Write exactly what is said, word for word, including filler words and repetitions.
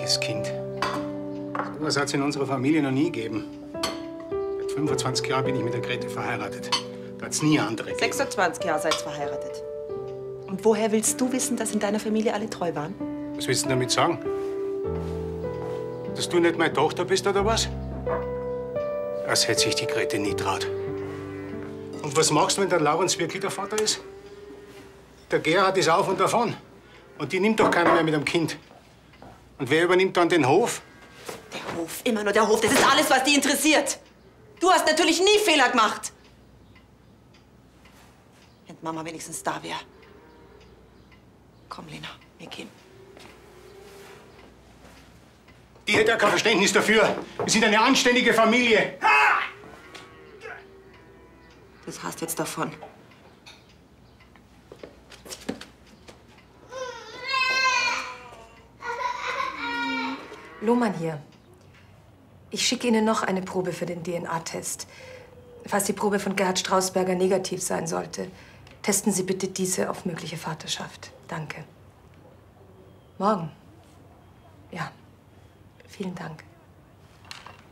ehrliches Kind. So was hat es in unserer Familie noch nie gegeben. Seit fünfundzwanzig Jahren bin ich mit der Grete verheiratet. Da hat es nie andere gegeben. sechsundzwanzig Jahre seid ihr verheiratet. Und woher willst du wissen, dass in deiner Familie alle treu waren? Was willst du damit sagen? Dass du nicht meine Tochter bist, oder was? Das hätte sich die Grete nie traut. Und was machst du, wenn der Laurens wirklich der Vater ist? Der Gerhard ist auf und davon. Und die nimmt doch keiner mehr mit dem Kind. Und wer übernimmt dann den Hof? Der Hof, immer nur der Hof. Das ist alles, was die interessiert. Du hast natürlich nie Fehler gemacht. Wenn Mama wenigstens da wäre. Komm, Lena, wir gehen. Die hätte ja kein Verständnis dafür. Wir sind eine anständige Familie. Das hast jetzt davon. Lohmann hier. Ich schicke Ihnen noch eine Probe für den D N A-Test. Falls die Probe von Gerhard Strausberger negativ sein sollte, testen Sie bitte diese auf mögliche Vaterschaft. Danke. Morgen? Ja. Vielen Dank.